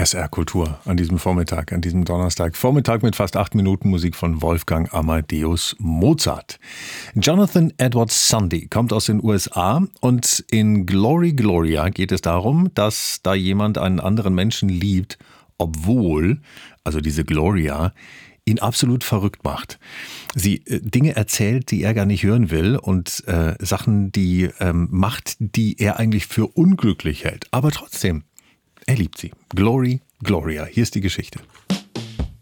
SR Kultur an diesem Vormittag, an diesem Donnerstag. Vormittag mit fast 8 Minuten Musik von Wolfgang Amadeus Mozart. Jonathan Edward Sunday kommt aus den USA und in Glory Gloria geht es darum, dass da jemand einen anderen Menschen liebt, obwohl, also diese Gloria, ihn absolut verrückt macht. Sie Dinge erzählt, die er gar nicht hören will und Sachen, die macht, die er eigentlich für unglücklich hält. Aber trotzdem, er liebt sie. Glory Gloria. Hier ist die Geschichte.